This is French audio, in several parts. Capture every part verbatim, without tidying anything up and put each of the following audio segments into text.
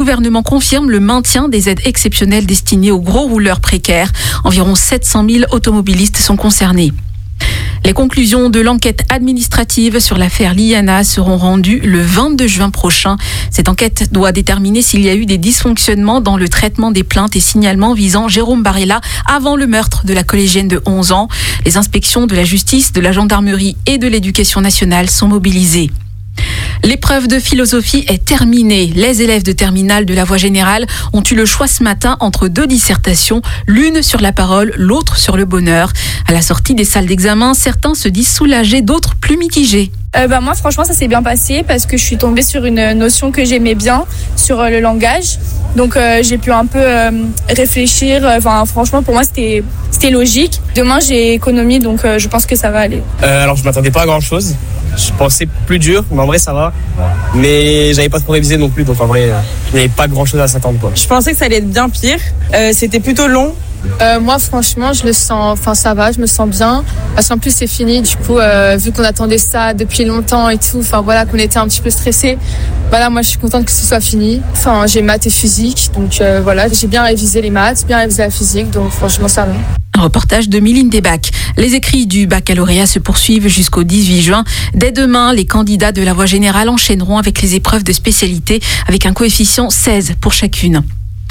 gouvernement confirme le maintien des aides exceptionnelles destinées aux gros rouleurs précaires. Environ sept cent mille automobilistes sont concernés. Les conclusions de l'enquête administrative sur l'affaire Liana seront rendues le vingt-deux juin prochain. Cette enquête doit déterminer s'il y a eu des dysfonctionnements dans le traitement des plaintes et signalements visant Jérôme Barella avant le meurtre de la collégienne de onze ans. Les inspections de la justice, de la gendarmerie et de l'éducation nationale sont mobilisées. L'épreuve de philosophie est terminée. Les élèves de terminale de la Voie générale ont eu le choix ce matin entre deux dissertations, l'une sur la parole, l'autre sur le bonheur. À la sortie des salles d'examen, certains se disent soulagés, d'autres plus mitigés. Euh, bah moi franchement ça s'est bien passé parce que je suis tombée sur une notion que j'aimais bien sur euh, le langage, donc euh, j'ai pu un peu euh, réfléchir, enfin franchement pour moi c'était c'était logique. Demain j'ai économie, donc euh, je pense que ça va aller. Euh, alors je m'attendais pas à grand chose, je pensais plus dur, mais en vrai ça va, mais j'avais pas trop révisé non plus, donc en vrai euh, il n'y avait pas grand chose à s'attendre quoi. Je pensais que ça allait être bien pire, euh, c'était plutôt long. Euh, moi franchement je le sens, enfin ça va, je me sens bien parce qu'en plus c'est fini, du coup euh, vu qu'on attendait ça depuis longtemps et tout, enfin voilà, qu'on était un petit peu stressé, voilà, moi je suis contente que ce soit fini. Enfin j'ai maths et physique, donc euh, voilà, j'ai bien révisé les maths, bien révisé la physique, donc franchement ça va. Un reportage de Méline Desbacs. Les écrits du baccalauréat se poursuivent jusqu'au dix-huit juin. Dès demain, les candidats de la Voie générale enchaîneront avec les épreuves de spécialité avec un coefficient seize pour chacune.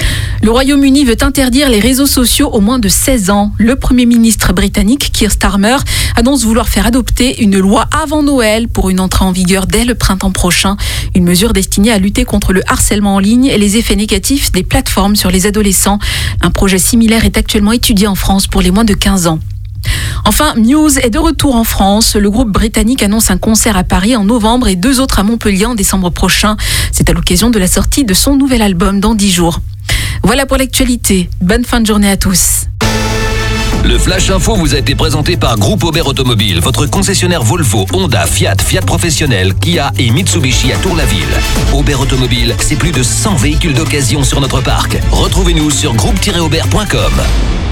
Le Royaume-Uni veut interdire les réseaux sociaux aux moins de seize ans. Le Premier ministre britannique, Keir Starmer, annonce vouloir faire adopter une loi avant Noël pour une entrée en vigueur dès le printemps prochain. Une mesure destinée à lutter contre le harcèlement en ligne et les effets négatifs des plateformes sur les adolescents. Un projet similaire est actuellement étudié en France pour les moins de quinze ans. Enfin, Muse est de retour en France. Le groupe britannique annonce un concert à Paris en novembre et deux autres à Montpellier en décembre prochain. C'est à l'occasion de la sortie de son nouvel album dans dix jours. Voilà pour l'actualité. Bonne fin de journée à tous. Le Flash Info vous a été présenté par Groupe Aubert Automobile, votre concessionnaire Volvo, Honda, Fiat, Fiat Professionnel, Kia et Mitsubishi à Tour-la-Ville. Aubert Automobile, c'est plus de cent véhicules d'occasion sur notre parc. Retrouvez-nous sur groupe tiret aubert point com.